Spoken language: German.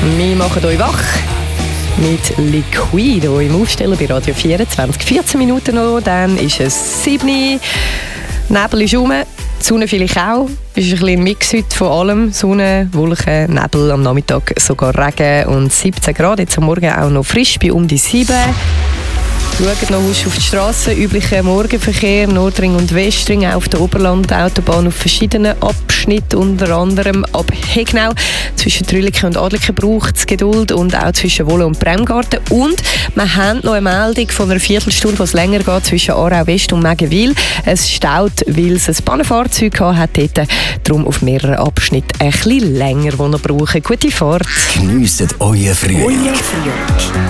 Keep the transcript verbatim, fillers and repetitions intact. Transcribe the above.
Wir machen euch wach mit Liquido im Aufsteller bei Radio vierundzwanzig. vierzehn Minuten noch, dann ist es sieben. Nebel ist rum, die Sonne vielleicht auch. Es ist ein bisschen ein Mix heute von allem. Sonne, Wolken, Nebel, am Nachmittag sogar Regen und siebzehn Grad. Jetzt am Morgen auch noch frisch bei um die sieben. Schaut noch auf die Straße, üblicher Morgenverkehr, Nordring und Westring, auch auf der Oberlandautobahn auf verschiedenen Abschnitten, unter anderem ab Hegnau. Zwischen Trüliken und Adliken braucht es Geduld und auch zwischen Wolle und Bremgarten. Und wir haben noch eine Meldung von einer Viertelstunde, was länger geht, zwischen Aarau West und Mägenwil. Es staut, weil es ein Bahnenfahrzeug hat dort. Darum auf mehreren Abschnitten ein bisschen länger, die wir brauchen. Gute Fahrt. Geniesst euer Frühling.